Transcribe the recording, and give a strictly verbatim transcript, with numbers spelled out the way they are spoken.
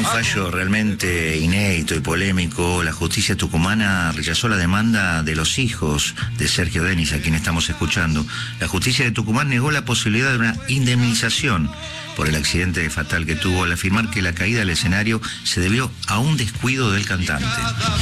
un fallo realmente inédito y polémico. La justicia tucumana rechazó la demanda de los hijos de Sergio Denis, a quien estamos escuchando. La justicia de Tucumán negó la posibilidad de una indemnización por el accidente fatal que tuvo, al afirmar que la caída del escenario se debió a un descuido del cantante.